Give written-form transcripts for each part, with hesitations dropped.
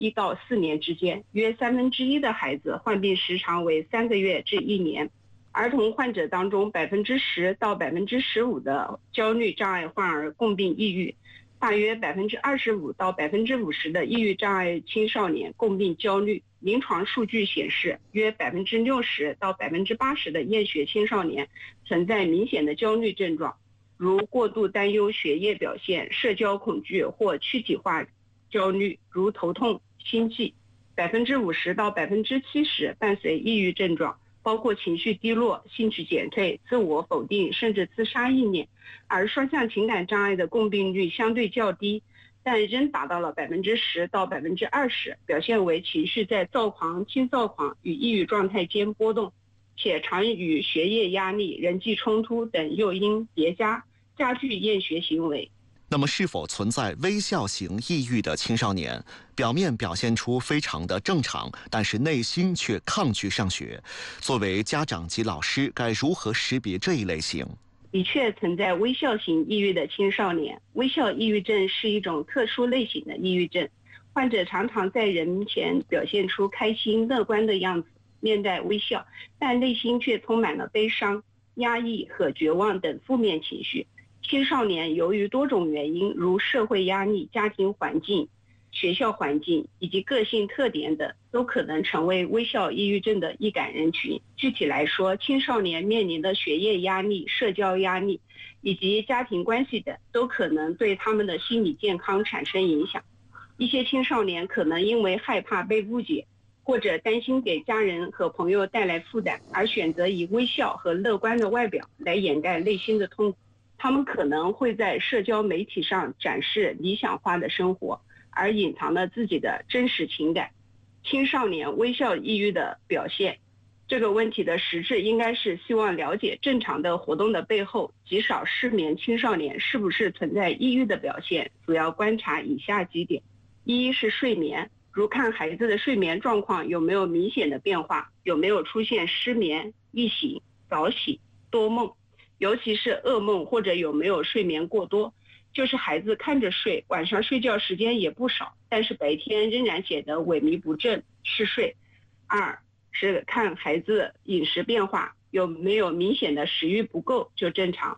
1到4年之间，约1/3的孩子患病时长为3个月至1年。儿童患者当中10%到15%的焦虑障碍患儿共病抑郁，大约25%到50%的抑郁障碍青少年共病焦虑。临床数据显示，约60%到80%的厌学青少年存在明显的焦虑症状，如过度担忧学业表现、社交恐惧或躯体化焦虑，如头痛、心悸。50%到70%伴随抑郁症状，包括情绪低落、兴趣减退、自我否定，甚至自杀意念。而双向情感障碍的共病率相对较低，但仍达到了10%到20%，表现为情绪在躁狂、轻躁狂与抑郁状态间波动，且常与学业压力、人际冲突等诱因叠加，加剧厌学行为。 那么是否存在微笑型抑郁的青少年，表面表现出非常的正常，但是内心却抗拒上学？作为家长及老师，该如何识别这一类型？ 的确存在微笑型抑郁的青少年。微笑抑郁症是一种特殊类型的抑郁症，患者常常在人面前表现出开心乐观的样子，面带微笑，但内心却充满了悲伤、压抑和绝望等负面情绪。青少年由于多种原因，如社会压力、家庭环境、学校环境以及个性特点等，都可能成为微笑抑郁症的易感人群。具体来说，青少年面临的学业压力、社交压力以及家庭关系等，都可能对他们的心理健康产生影响。一些青少年可能因为害怕被误解，或者担心给家人和朋友带来负担，而选择以微笑和乐观的外表来掩盖内心的痛苦。他们可能会在社交媒体上展示理想化的生活，而隐藏了自己的真实情感。青少年微笑抑郁的表现，这个问题的实质应该是希望了解正常的活动的背后，极少失眠青少年是不是存在抑郁的表现，主要观察以下几点。一是睡眠，如看孩子的睡眠状况有没有明显的变化，有没有出现失眠、易醒、早起、多梦，尤其是噩梦，或者有没有睡眠过多，就是孩子看着睡，晚上睡觉时间也不少，但是白天仍然显得萎靡不振、嗜睡。二是看孩子饮食变化，有没有明显的食欲不够就正常，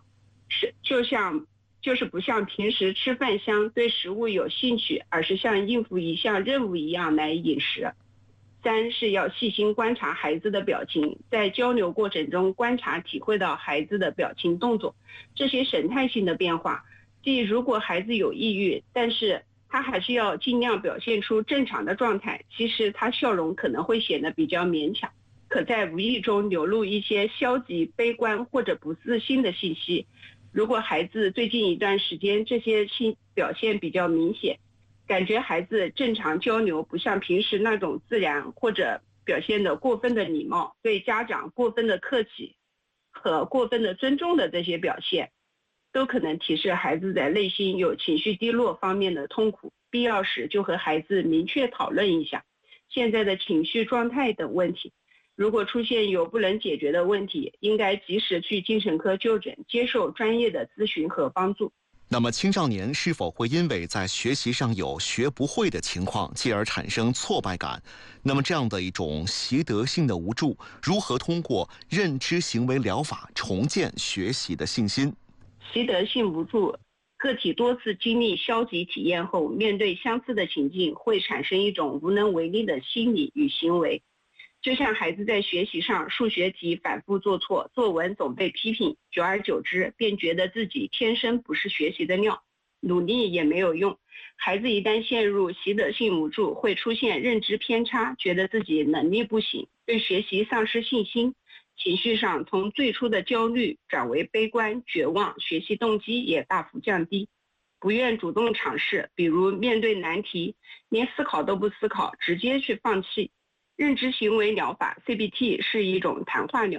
就是不像平时吃饭香、对食物有兴趣，而是像应付一项任务一样来饮食。三是要细心观察孩子的表情，在交流过程中观察体会到孩子的表情动作，这些神态性的变化。即如果孩子有抑郁，但是他还是要尽量表现出正常的状态，其实他笑容可能会显得比较勉强，可在无意中流露一些消极、悲观或者不自信的信息。如果孩子最近一段时间这些表现比较明显，感觉孩子正常交流不像平时那种自然，或者表现得过分的礼貌，对家长过分的客气和过分的尊重的这些表现，都可能提示孩子在内心有情绪低落方面的痛苦，必要时就和孩子明确讨论一下现在的情绪状态等问题。如果出现有不能解决的问题，应该及时去精神科就诊，接受专业的咨询和帮助。 那么青少年是否会因为在学习上有学不会的情况，继而产生挫败感？那么这样的一种习得性的无助，如何通过认知行为疗法重建学习的信心？ 习得性无助，个体多次经历消极体验后，面对相似的情境，会产生一种无能为力的心理与行为。就像孩子在学习上数学题反复做错，作文总被批评，久而久之便觉得自己天生不是学习的料，努力也没有用。孩子一旦陷入习得性无助，会出现认知偏差，觉得自己能力不行，对学习丧失信心，情绪上从最初的焦虑转为悲观、绝望，学习动机也大幅降低，不愿主动尝试，比如面对难题，连思考都不思考，直接去放弃。认知行为疗法 CBT 是一种谈话疗法，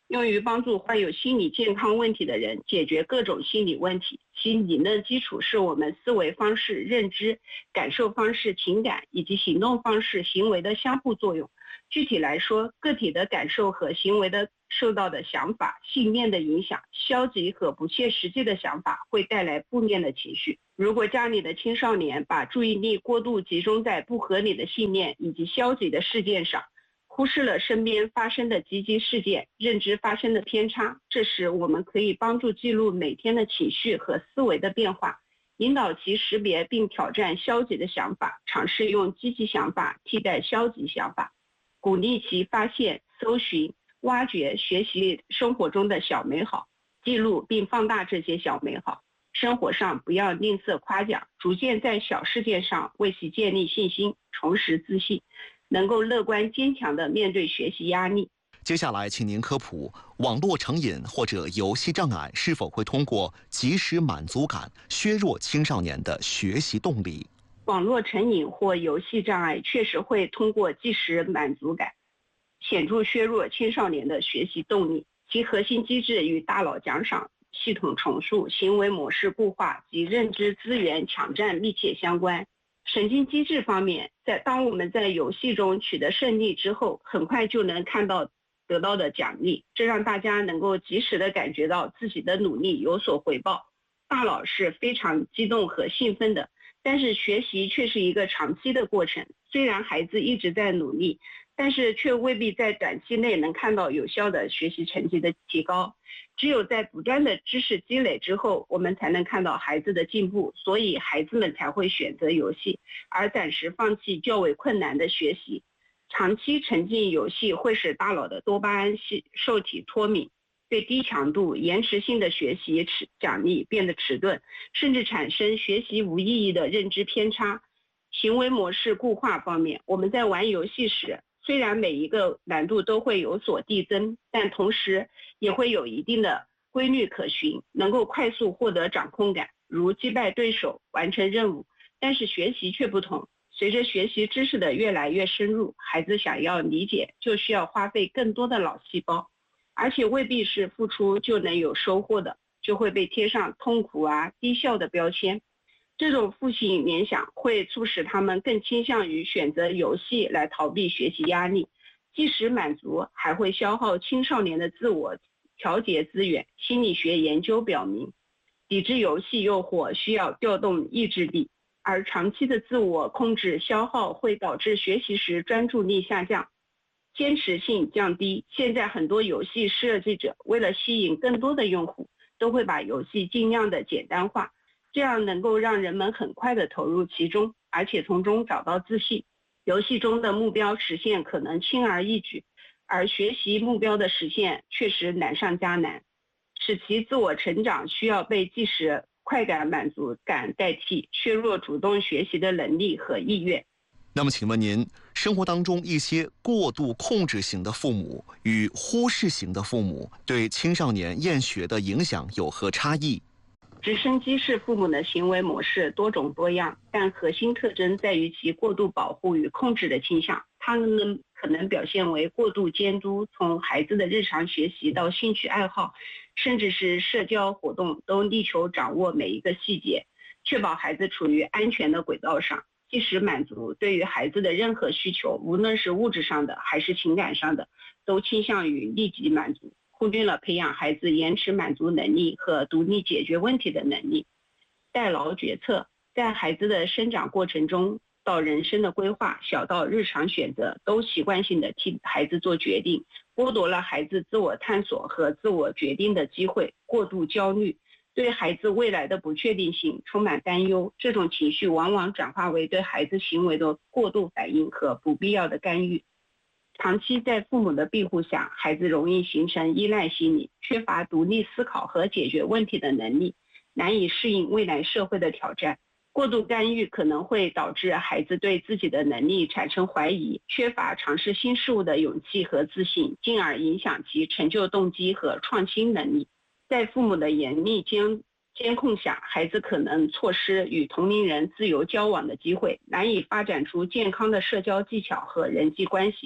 用于帮助患有心理健康问题的人解决各种心理问题。其理论基础是我们思维方式、认知、感受方式、情感以及行动方式、行为的相互作用。具体来说，个体的感受和行为的受到的想法、信念的影响，消极和不切实际的想法会带来负面的情绪。如果家里的青少年把注意力过度集中在不合理的信念以及消极的事件上，忽视了身边发生的积极事件，认知发生的偏差，这时我们可以帮助记录每天的情绪和思维的变化，引导其识别并挑战消极的想法，尝试用积极想法替代消极想法，鼓励其发现、搜寻、挖掘、学习生活中的小美好，记录并放大这些小美好。生活上不要吝啬夸奖，逐渐在小事件上为其建立信心，重拾自信，能够乐观坚强地面对学习压力。 接下来请您科普，网络成瘾或者游戏障碍是否会通过即时满足感削弱青少年的学习动力？ 网络成瘾或游戏障碍确实会通过即时满足感显著削弱青少年的学习动力，其核心机制与大脑奖赏系统重塑、行为模式固化及认知资源抢占密切相关。神经机制方面，当我们在游戏中取得胜利之后，很快就能看到得到的奖励，这让大家能够及时的感觉到自己的努力有所回报，大脑是非常激动和兴奋的。但是学习却是一个长期的过程，虽然孩子一直在努力，但是却未必在短期内能看到有效的学习成绩的提高。只有在不断的知识积累之后，我们才能看到孩子的进步，所以孩子们才会选择游戏，而暂时放弃较为困难的学习。长期沉浸游戏会使大脑的多巴胺受体脱敏，对低强度、延迟性的学习奖励变得迟钝，甚至产生学习无意义的认知偏差。行为模式固化方面，我们在玩游戏时，虽然每一个难度都会有所递增，但同时也会有一定的规律可循，能够快速获得掌控感，如击败对手、完成任务。但是学习却不同，随着学习知识的越来越深入，孩子想要理解就需要花费更多的脑细胞，而且未必是付出就能有收获的，就会被贴上痛苦啊、低效的标签。这种负性联想会促使他们更倾向于选择游戏来逃避学习压力，即使满足还会消耗青少年的自我调节资源。心理学研究表明，抵制游戏诱惑需要调动意志力，而长期的自我控制消耗会导致学习时专注力下降，坚持性降低。现在很多游戏设计者为了吸引更多的用户，都会把游戏尽量的简单化，这样能够让人们很快的投入其中，而且从中找到自信。游戏中的目标实现可能轻而易举，而学习目标的实现确实难上加难，使其自我成长需要被即时快感满足感代替，削弱主动学习的能力和意愿。 那么请问您，生活当中一些过度控制型的父母与忽视型的父母对青少年厌学的影响有何差异？ 直升机式父母的行为模式多种多样，但核心特征在于其过度保护与控制的倾向。它们可能表现为过度监督，从孩子的日常学习到兴趣爱好，甚至是社交活动，都力求掌握每一个细节，确保孩子处于安全的轨道上。即使满足对于孩子的任何需求，无论是物质上的还是情感上的，都倾向于立即满足，忽略了培养孩子延迟满足能力和独立解决问题的能力。代劳决策，在孩子的生长过程中，到人生的规划，小到日常选择，都习惯性的替孩子做决定，剥夺了孩子自我探索和自我决定的机会，过度焦虑，对孩子未来的不确定性充满担忧。这种情绪往往转化为对孩子行为的过度反应和不必要的干预。长期在父母的庇护下，孩子容易形成依赖心理，缺乏独立思考和解决问题的能力，难以适应未来社会的挑战。过度干预可能会导致孩子对自己的能力产生怀疑，缺乏尝试新事物的勇气和自信，进而影响其成就动机和创新能力。在父母的严密监控下，孩子可能错失与同龄人自由交往的机会，难以发展出健康的社交技巧和人际关系，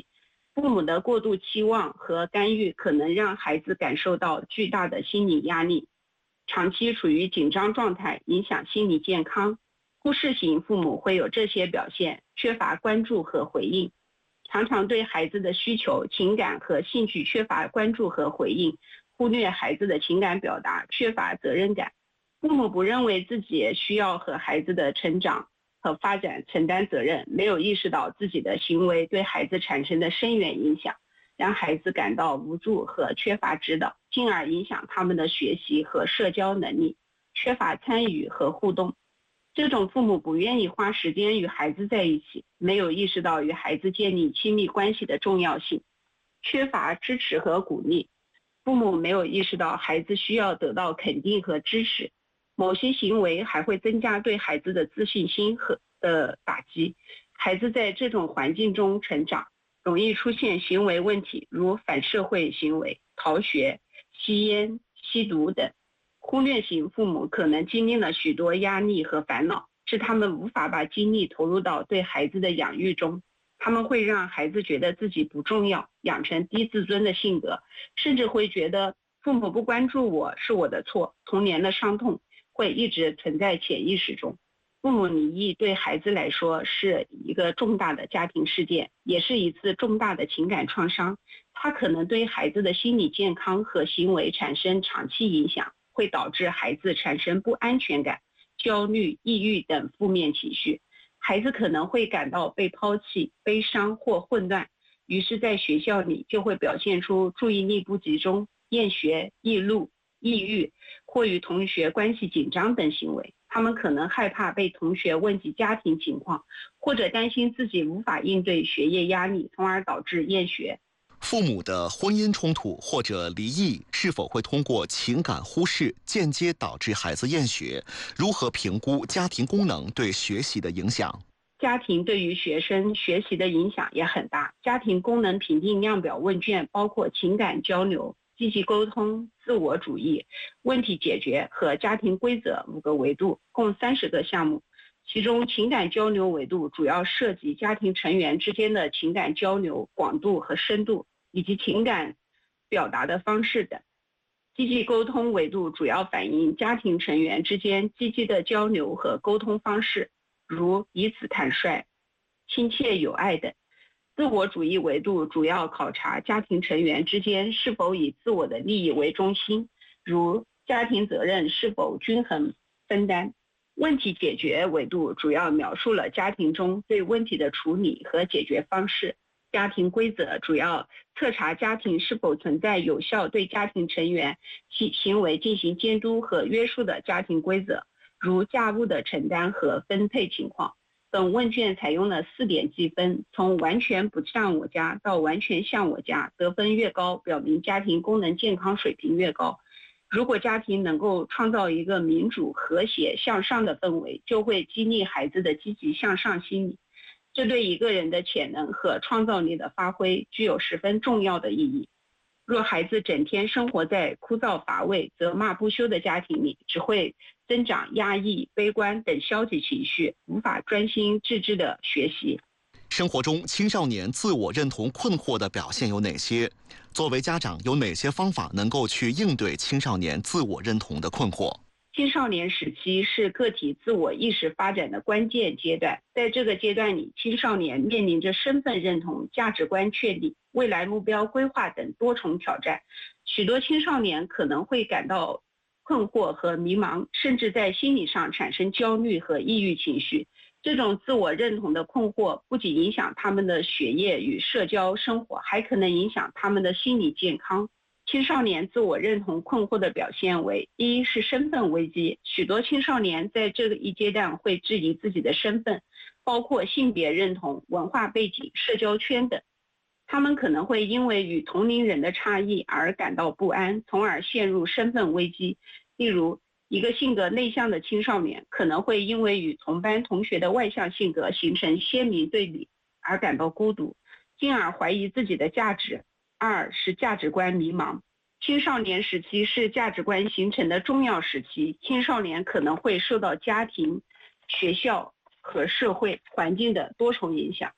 父母的过度期望和干预可能让孩子感受到巨大的心理压力，长期处于紧张状态，影响心理健康。忽视型父母会有这些表现，缺乏关注和回应，常常对孩子的需求、情感和兴趣缺乏关注和回应，忽略孩子的情感表达，缺乏责任感。父母不认为自己需要和孩子的成长和发展承担责任，没有意识到自己的行为对孩子产生的深远影响，让孩子感到无助和缺乏指导，进而影响他们的学习和社交能力，缺乏参与和互动。这种父母不愿意花时间与孩子在一起，没有意识到与孩子建立亲密关系的重要性，缺乏支持和鼓励。父母没有意识到孩子需要得到肯定和支持，某些行为还会增加对孩子的自信心和打击。孩子在这种环境中成长，容易出现行为问题，如反社会行为、逃学、吸烟、吸毒等。忽略型父母可能经历了许多压力和烦恼，使他们无法把精力投入到对孩子的养育中。他们会让孩子觉得自己不重要，养成低自尊的性格，甚至会觉得父母不关注我是我的错。童年的伤痛会一直存在潜意识中。父母离异对孩子来说是一个重大的家庭事件，也是一次重大的情感创伤。它可能对孩子的心理健康和行为产生长期影响，会导致孩子产生不安全感、焦虑、抑郁等负面情绪。孩子可能会感到被抛弃、悲伤或混乱，于是在学校里就会表现出注意力不集中、厌学、易怒、抑郁或与同学关系紧张等行为。他们可能害怕被同学问及家庭情况，或者担心自己无法应对学业压力，从而导致厌学。 父母的婚姻冲突或者离异是否会通过情感忽视间接导致孩子厌学？如何评估家庭功能对学习的影响？ 家庭对于学生学习的影响也很大。家庭功能评定量表问卷包括情感交流、积极沟通、自我主义、问题解决和家庭规则5个维度，共30个项目。其中情感交流维度主要涉及家庭成员之间的情感交流广度和深度，以及情感表达的方式等。积极沟通维度主要反映家庭成员之间积极的交流和沟通方式，如彼此坦率、亲切友爱等。自我主义维度主要考察家庭成员之间是否以自我的利益为中心，如家庭责任是否均衡分担。问题解决维度主要描述了家庭中对问题的处理和解决方式。家庭规则主要测查家庭是否存在有效对家庭成员行为进行监督和约束的家庭规则，如家务的承担和分配情况。本问卷采用了4点计分，从完全不像我家到完全像我家，得分越高，表明家庭功能健康水平越高。如果家庭能够创造一个民主、和谐、向上的氛围，就会激励孩子的积极向上心理。这对一个人的潜能和创造力的发挥具有十分重要的意义。若孩子整天生活在枯燥乏味、责骂不休的家庭里，只会增长压抑、悲观等消极情绪，无法专心致志地学习。 生活中青少年自我认同困惑的表现有哪些？作为家长，有哪些方法能够去应对青少年自我认同的困惑？ 青少年时期是个体自我意识发展的关键阶段，在这个阶段里，青少年面临着身份认同、价值观确立、未来目标规划等多重挑战。许多青少年可能会感到困惑和迷茫，甚至在心理上产生焦虑和抑郁情绪。这种自我认同的困惑不仅影响他们的学业与社交生活，还可能影响他们的心理健康。青少年自我认同困惑的表现为：一是身份危机，许多青少年在这一阶段会质疑自己的身份，包括性别认同、文化背景、社交圈等。他们可能会因为与同龄人的差异而感到不安，从而陷入身份危机。例如，一个性格内向的青少年可能会因为与同班同学的外向性格形成鲜明对比而感到孤独，进而怀疑自己的价值。二是价值观迷茫。青少年时期是价值观形成的重要时期，青少年可能会受到家庭、学校和社会环境的多重影响，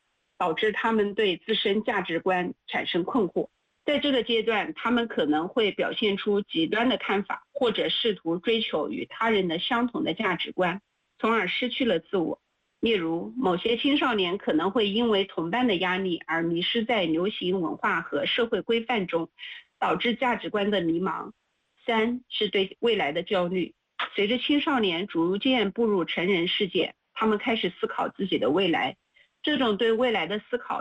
导致他们对自身价值观产生困惑。在这个阶段，他们可能会表现出极端的看法，或者试图追求与他人的相同的价值观，从而失去了自我。例如，某些青少年可能会因为同伴的压力而迷失在流行文化和社会规范中，导致价值观的迷茫。3是对未来的焦虑。随着青少年逐渐步入成人世界，他们开始思考自己的未来，这种对未来的思考